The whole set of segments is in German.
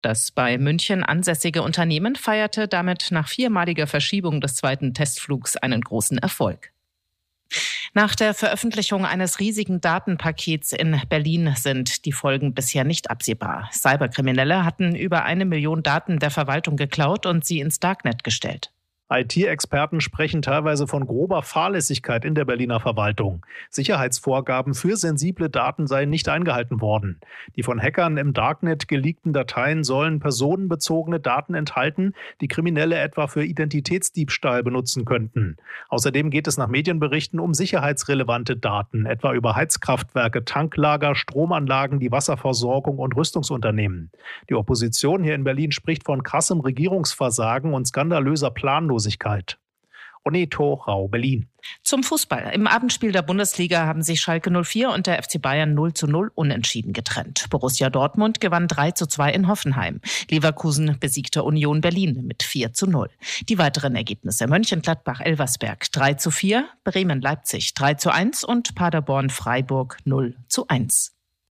Das bei München ansässige Unternehmen feierte damit nach 4-maliger Verschiebung des zweiten Testflugs einen großen Erfolg. Nach der Veröffentlichung eines riesigen Datenpakets in Berlin sind die Folgen bisher nicht absehbar. Cyberkriminelle hatten über 1 Million Daten der Verwaltung geklaut und sie ins Darknet gestellt. IT-Experten sprechen teilweise von grober Fahrlässigkeit in der Berliner Verwaltung. Sicherheitsvorgaben für sensible Daten seien nicht eingehalten worden. Die von Hackern im Darknet geleakten Dateien sollen personenbezogene Daten enthalten, die Kriminelle etwa für Identitätsdiebstahl benutzen könnten. Außerdem geht es nach Medienberichten um sicherheitsrelevante Daten, etwa über Heizkraftwerke, Tanklager, Stromanlagen, die Wasserversorgung und Rüstungsunternehmen. Die Opposition hier in Berlin spricht von krassem Regierungsversagen und skandalöser Planlosigkeit. Oneto Rau, Berlin. Zum Fußball. Im Abendspiel der Bundesliga haben sich Schalke 04 und der FC Bayern 0:0 unentschieden getrennt. Borussia Dortmund gewann 3:2 in Hoffenheim. Leverkusen besiegte Union Berlin mit 4:0. Die weiteren Ergebnisse: Mönchengladbach-Elversberg 3:4, Bremen-Leipzig 3:1 und Paderborn-Freiburg 0:1.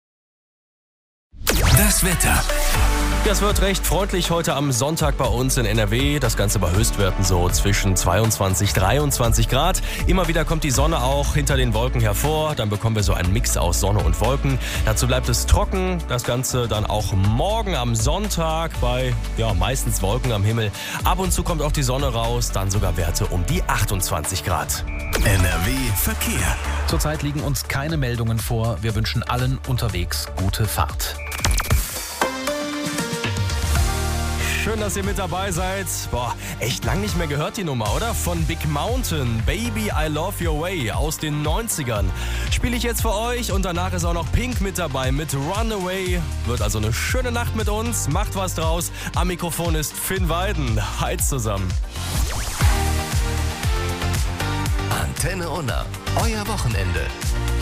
Das Wetter. Ja, es wird recht freundlich heute am Sonntag bei uns in NRW. Das Ganze bei Höchstwerten so zwischen 22, 23 Grad. Immer wieder kommt die Sonne auch hinter den Wolken hervor. Dann bekommen wir so einen Mix aus Sonne und Wolken. Dazu bleibt es trocken. Das Ganze dann auch morgen am Sonntag bei meistens Wolken am Himmel. Ab und zu kommt auch die Sonne raus. Dann sogar Werte um die 28 Grad. NRW Verkehr. Zurzeit liegen uns keine Meldungen vor. Wir wünschen allen unterwegs gute Fahrt. Schön, dass ihr mit dabei seid. Echt lang nicht mehr gehört die Nummer, oder? Von Big Mountain, Baby I Love Your Way aus den 90ern. Spiele ich jetzt für euch und danach ist auch noch Pink mit dabei mit Runaway. Wird also eine schöne Nacht mit uns. Macht was draus. Am Mikrofon ist Finn Weiden. Heiz zusammen. Antenne Unna, euer Wochenende.